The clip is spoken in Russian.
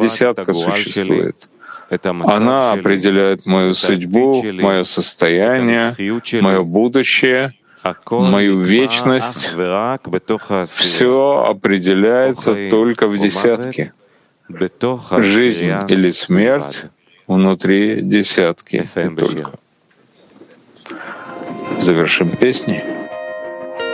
десятка существует. Она определяет мою судьбу, мое состояние, мое будущее, мою вечность. Все определяется только в десятке. Жизнь или смерть внутри десятки. И только. Завершим песней.